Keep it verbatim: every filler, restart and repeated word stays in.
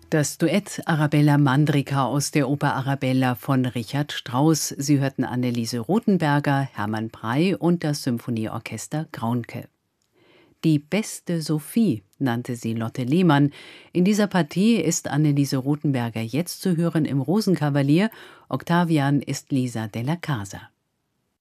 Das Duett Arabella Mandrika aus der Oper Arabella von Richard Strauss. Sie hörten Anneliese Rothenberger, Hermann Prey und das Symphonieorchester Graunke. Die beste Sophie nannte sie Lotte Lehmann. In dieser Partie ist Anneliese Rothenberger jetzt zu hören im Rosenkavalier. Octavian ist Lisa della Casa.